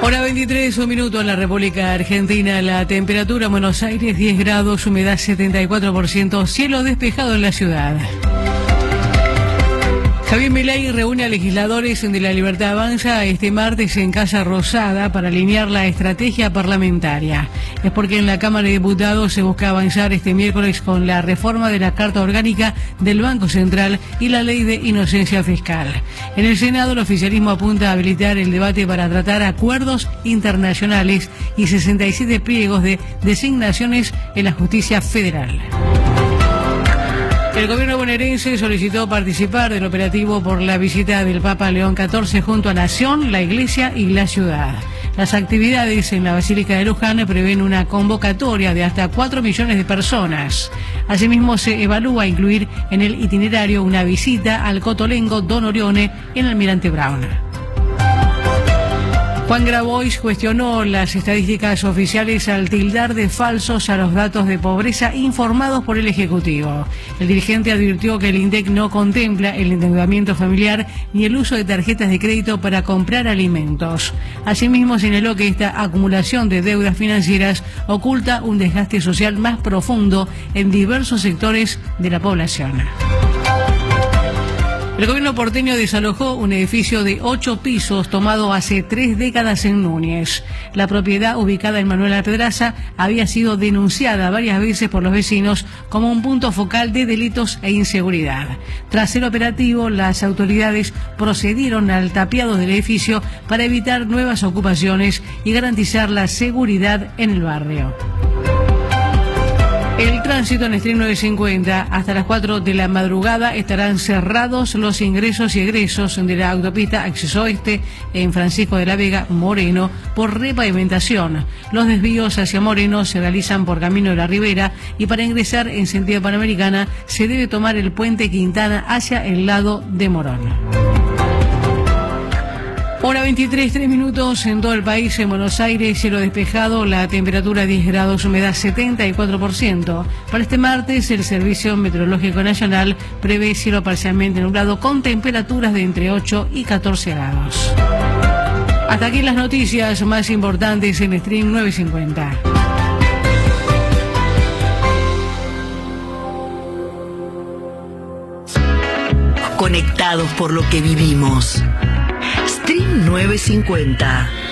Hora 23, un minuto en la República Argentina. La temperatura en Buenos Aires 10 grados, humedad 74%, cielo despejado en la ciudad. Javier Milei reúne a legisladores de La Libertad Avanza este martes en Casa Rosada para alinear la estrategia parlamentaria. Es porque en la Cámara de Diputados se busca avanzar este miércoles con la reforma de la Carta Orgánica del Banco Central y la Ley de Inocencia Fiscal. En el Senado el oficialismo apunta a habilitar el debate para tratar acuerdos internacionales y 67 pliegos de designaciones en la justicia federal. El gobierno bonaerense solicitó participar del operativo por la visita del Papa León XIV junto a Nación, la Iglesia y la ciudad. Las actividades en la Basílica de Luján prevén una convocatoria de hasta 4 millones de personas. Asimismo, se evalúa incluir en el itinerario una visita al Cotolengo Don Orione en Almirante Brown. Juan Grabois cuestionó las estadísticas oficiales al tildar de falsos a los datos de pobreza informados por el Ejecutivo. El dirigente advirtió que el INDEC no contempla el endeudamiento familiar ni el uso de tarjetas de crédito para comprar alimentos. Asimismo, señaló que esta acumulación de deudas financieras oculta un desgaste social más profundo en diversos sectores de la población. El gobierno porteño desalojó un edificio de 8 pisos tomado hace 3 décadas en Núñez. La propiedad, ubicada en Manuel Pedraza, había sido denunciada varias veces por los vecinos como un punto focal de delitos e inseguridad. Tras el operativo, las autoridades procedieron al tapiado del edificio para evitar nuevas ocupaciones y garantizar la seguridad en el barrio. El tránsito en Stream 950 hasta las 4 de la madrugada estarán cerrados los ingresos y egresos de la autopista Acceso Oeste en Francisco de la Vega, Moreno, por repavimentación. Los desvíos hacia Moreno se realizan por Camino de la Ribera y para ingresar en sentido Panamericana se debe tomar el puente Quintana hacia el lado de Morón. Hora 23, 3 minutos en todo el país. En Buenos Aires, cielo despejado, la temperatura 10 grados, humedad 74%. Para este martes, el Servicio Meteorológico Nacional prevé cielo parcialmente nublado con temperaturas de entre 8 y 14 grados. Hasta aquí las noticias más importantes en Stream 950. Conectados por lo que vivimos. Stream 950.